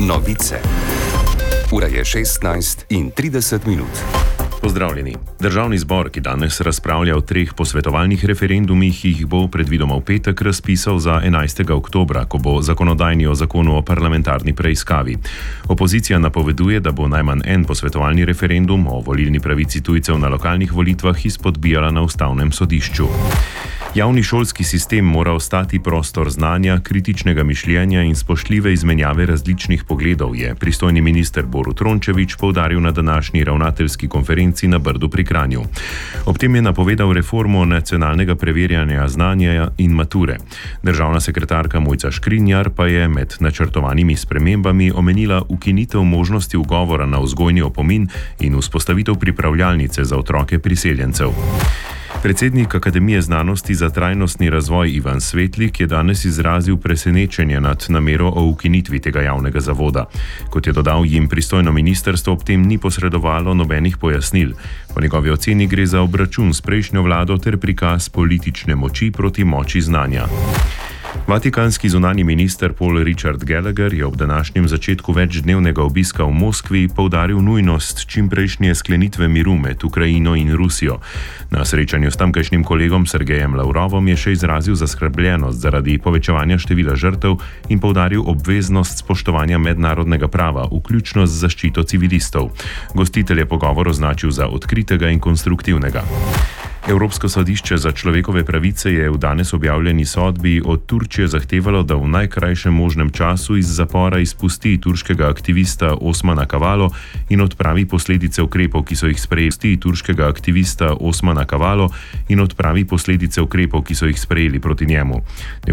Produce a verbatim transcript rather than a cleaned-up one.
Novice. Ura je šestnajst in trideset minut. Pozdravljeni. Državni zbor, ki danes razpravlja o treh posvetovalnih referendumih, jih bo predvidoma v petek razpisal za enajstega oktobra, ko bo zakonodajni o zakonu o parlamentarni preiskavi. Opozicija napoveduje, da bo najmanj en posvetovalni referendum o volilni pravici tujcev na lokalnih volitvah izpodbijala na ustavnem sodišču. Javni šolski sistem mora ostati prostor znanja, kritičnega mišljenja in spoštljive izmenjave različnih pogledov, je pristojni minister Borut Rončević poudaril na današnji ravnateljski konferenci na Brdu pri Kranju. Ob tem je napovedal reformo nacionalnega preverjanja znanja in mature. Državna sekretarka Mojca Škrinjar pa je med načrtovanimi spremembami omenila ukinitev možnosti ugovora na vzgojni opomin in vzpostavitev pripravljalnice za otroke priseljencev. Predsednik Akademije znanosti za trajnostni razvoj Ivan Svetlik je danes izrazil presenečenje nad namero o ukinitvi tega javnega zavoda. Kot je dodal, jim pristojno ministrstvo ob tem ni posredovalo nobenih pojasnil. Po njegovi oceni gre za obračun s prejšnjo vlado ter prikaz politične moči proti moči znanja. Vatikanski zunanji minister Paul Richard Gallagher je ob današnjem začetku večdnevnega obiska v Moskvi poudaril nujnost čimprejšnje sklenitve miru med Ukrajino in Rusijo. Na srečanju s tamkajšnjim kolegom Sergejem Lavrovom je še izrazil zaskrbljenost zaradi povečevanja števila žrtev in poudaril obveznost spoštovanja mednarodnega prava, vključno z zaščito civilistov. Gostitelj je pogovor označil za odkritega in konstruktivnega. Evropsko sodišče za človekove pravice je v danes objavljeni sodbi od Turčije zahtevalo, da v najkrajšem možnem času iz zapora izpusti turškega aktivista Osmana Kavala in odpravi posledice ukrepov, ki so jih sprejeli turškega aktivista Osmana Kavala in odpravi posledice ukrepov, ki so jih sprejeli proti njemu.